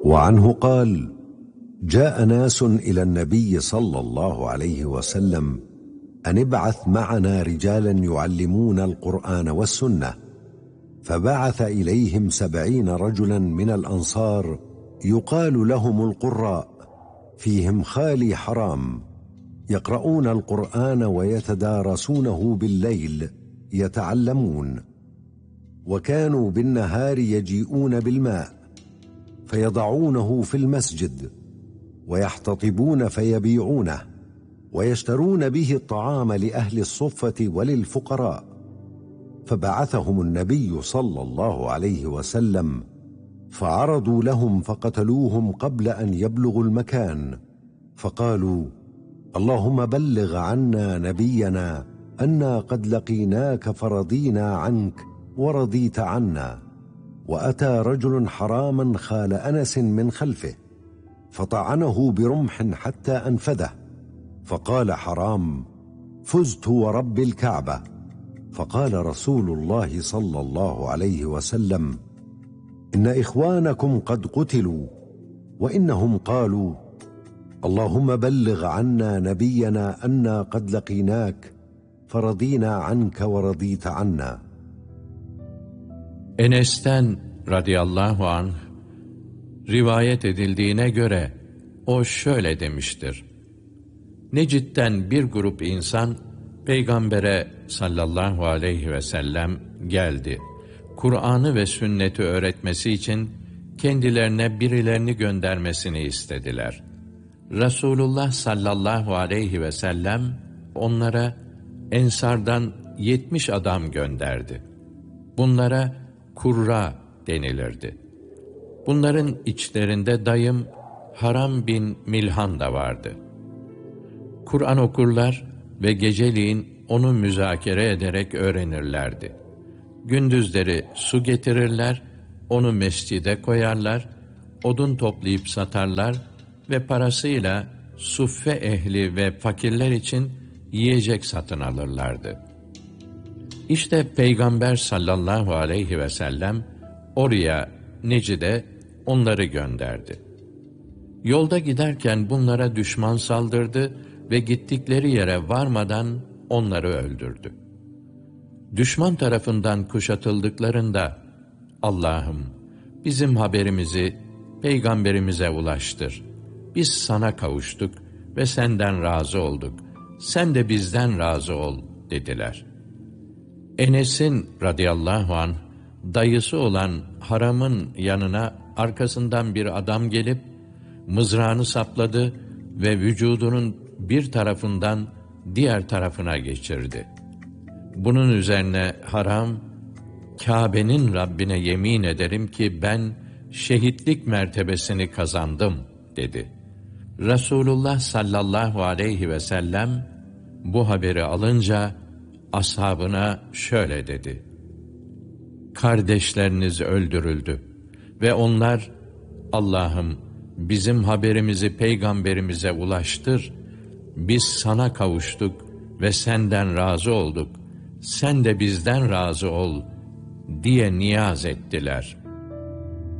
وعنه قال: جاء ناس إلى النبي صلى الله عليه وسلم أن ابعث معنا رجالا يعلمون القرآن والسنة، فبعث إليهم 70 رجلا من الأنصار يقال لهم القراء، فيهم خالي حرام، يقرؤون القرآن ويتدارسونه بالليل يتعلمون، وكانوا بالنهار يجيئون بالماء فيضعونه في المسجد ويحتطبون فيبيعونه، ويشترون به الطعام لأهل الصفة وللفقراء. فبعثهم النبي صلى الله عليه وسلم فعرضوا لهم فقتلوهم قبل أن يبلغوا المكان، فقالوا: اللهم بلغ عنا نبينا أنا قد لقيناك فرضينا عنك ورضيت عنا. وأتى رجل حراما خال أنس من خلفه فطعنه برمح حتى أنفذه، فقال حرام: فزت ورب الكعبة. فقال رسول الله صلى الله عليه وسلم: إن إخوانكم قد قتلوا، وإنهم قالوا: اللهم بلغ عنا نبينا أنا قد لقيناك فرضينا عنك ورضيت عنا. Enes'ten radıyallahu anh rivayet edildiğine göre o şöyle demiştir: Necid'den bir grup insan Peygamber'e sallallahu aleyhi ve sellem geldi. Kur'an'ı ve sünneti öğretmesi için kendilerine birilerini göndermesini istediler. Resulullah sallallahu aleyhi ve sellem onlara Ensardan 70 adam gönderdi. Bunlara kurra denilirdi. Bunların içlerinde dayım Haram bin Milhan da vardı. Kur'an okurlar ve geceliğin onu müzakere ederek öğrenirlerdi. Gündüzleri su getirirler, onu mescide koyarlar, odun toplayıp satarlar ve parasıyla suffe ehli ve fakirler için yiyecek satın alırlardı. İşte Peygamber sallallahu aleyhi ve sellem oraya, Necid'e onları gönderdi. Yolda giderken bunlara düşman saldırdı ve gittikleri yere varmadan onları öldürdü. Düşman tarafından kuşatıldıklarında, Allah'ım bizim haberimizi Peygamberimize ulaştır. Biz sana kavuştuk ve senden razı olduk. Sen de bizden razı ol dediler. Enes'in radıyallahu anh dayısı olan Haram'ın yanına arkasından bir adam gelip mızrağını sapladı ve vücudunun bir tarafından diğer tarafına geçirdi. Bunun üzerine Haram, Kâbe'nin Rabbine yemin ederim ki ben şehitlik mertebesini kazandım dedi. Resulullah sallallahu aleyhi ve sellem bu haberi alınca ashabına şöyle dedi: Kardeşleriniz öldürüldü ve onlar, Allah'ım bizim haberimizi Peygamberimize ulaştır, biz sana kavuştuk ve senden razı olduk, sen de bizden razı ol diye niyaz ettiler.